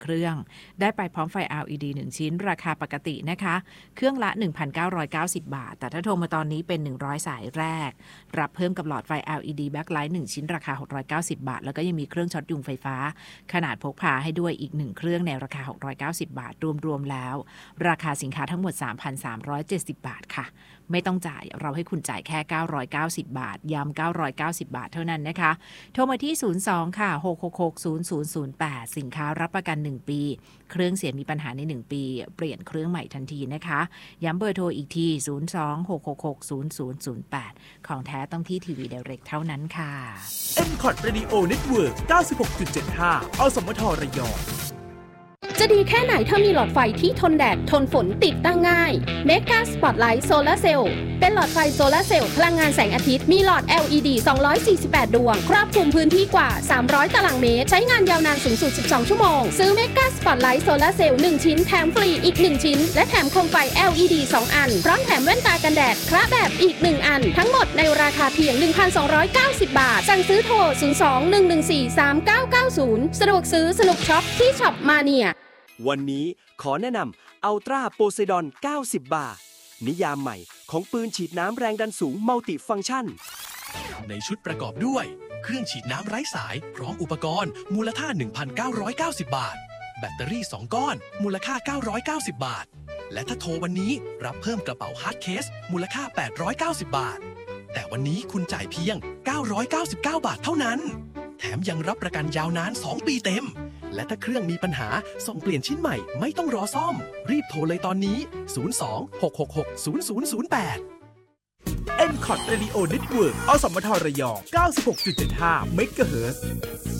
เครื่องได้ไปพร้อมไฟ LED 1 ชิ้นราคาปกตินะคะเครื่องละ 1,990 บาทแต่ถ้าโทรมาตอนนี้เป็น100สายแรกรับเพิ่มกับหลอดไฟ LED backlight 1 ชิ้นราคา690 บาทแล้วก็ยังมีเครื่องช็อตยุงไฟฟ้าขนาดพกพาให้ด้วยอีก1เครื่องในราคา690 บาทรวมๆแล้วราคาสินค้าทั้งหมด 3,370 บาทค่ะไม่ต้องจ่ายเราให้คุณจ่ายแค่990 บาทย้ำ990 บาทเท่านั้นนะคะโทรมาที่02ค่ะ6660008สินค้ารับประกัน1ปีเครื่องเสียมีปัญหาใน1ปีเปลี่ยนเครื่องใหม่ทันทีนะคะย้ำเบอร์โทรอีกที02-666-0008ของแท้ต้องที่ทีวีไดเรกเท่านั้นค่ะ MCOT Radio Network 96.75 อสมทระยองจะดีแค่ไหนถ้ามีหลอดไฟที่ทนแดดทนฝนติดตั้งง่าย Mega Spotlight Solar Cell เป็นหลอดไฟโซลาร์เซลล์พลังงานแสงอาทิตย์มีหลอด LED 248 ดวงครอบคลุมพื้นที่กว่า300ตารางเมตรใช้งานยาวนานสูงสุด12ชั่วโมงซื้อ Mega Spotlight Solar Cell 1 ชิ้นแถมฟรีอีก1ชิ้นและแถมโคมไฟ LED 2 อันพร้อมแถมแว่นตากันแดดคละแบบอีก1อันทั้งหมดในราคาเพียง 1,290 บาทสั่งซื้อโทร 02-114-3990 สะดวกซื้อสนุกช็อปที่ช็อปมาเนียวันนี้ขอแนะนำอัลตร้าโพไซดอน90 บาทนิยามใหม่ของปืนฉีดน้ำแรงดันสูงมัลติฟังก์ชันในชุดประกอบด้วยเครื่องฉีดน้ำไร้สายพร้อมอุปกรณ์มูลค่า 1,990 บาทแบตเตอรี่2ก้อนมูลค่า990 บาทและถ้าโทรวันนี้รับเพิ่มกระเป๋าฮาร์ดเคสมูลค่า890 บาทแต่วันนี้คุณจ่ายเพียง999 บาทเท่านั้นแถมยังรับประกันยาวนาน2ปีเต็มและถ้าเครื่องมีปัญหาส่งเปลี่ยนชิ้นใหม่ไม่ต้องรอซ่อมรีบโทรเลยตอนนี้02-666-0008 MCOT Radio Network อสมทระยอง 96.75 เมกะเฮิรตซ์